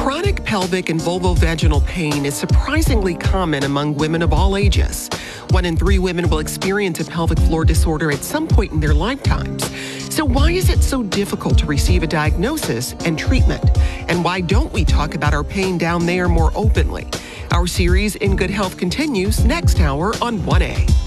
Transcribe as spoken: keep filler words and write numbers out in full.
Chronic pelvic and vulvovaginal pain is surprisingly common among women of all ages. One in three women will experience a pelvic floor disorder at some point in their lifetimes. So why is it so difficult to receive a diagnosis and treatment? And why don't we talk about our pain down there more openly? Our series In Good Health continues next hour on one A.